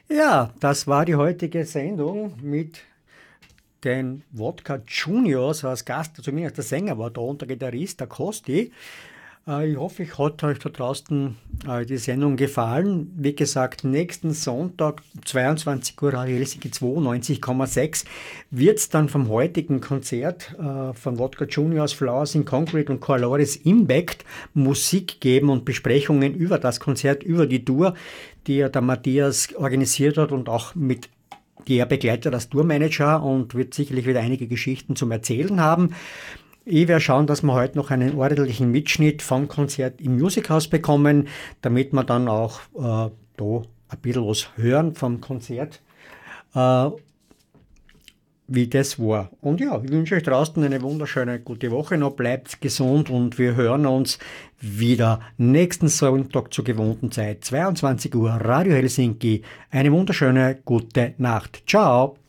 Ja, das war die heutige Sendung mit den Wodka Juniors als Gast, zumindest der Sänger war da und der Gitarrist, der Kosti. Ich hoffe, ich hat euch da draußen die Sendung gefallen. Wie gesagt, nächsten Sonntag, 22 Uhr, Radio Helsinki 92,6, wird es dann vom heutigen Konzert von Wodka Juniors, Flowers in Concrete und Coloris Impact Musik geben und Besprechungen über das Konzert, über die Tour, die ja der Matthias organisiert hat und auch mit die er begleitet als Tourmanager und wird sicherlich wieder einige Geschichten zum Erzählen haben. Ich werde schauen, dass wir heute noch einen ordentlichen Mitschnitt vom Konzert im Musikhaus bekommen, damit wir dann auch da ein bisschen was hören vom Konzert, äh, wie das war. Und ja, ich wünsche euch draußen eine wunderschöne, gute Woche noch. Bleibt gesund und wir hören uns wieder nächsten Sonntag zur gewohnten Zeit, 22 Uhr, Radio Helsinki. Eine wunderschöne, gute Nacht. Ciao!